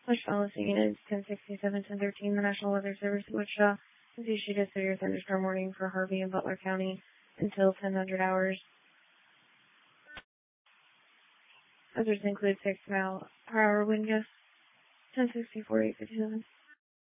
Flash policy units 1067, 1013. The National Weather Service at Wichita has issued a severe thunderstorm warning for Harvey and Butler County until 1000 hours. Others include 6 mile per hour wind gusts, 1064, 857.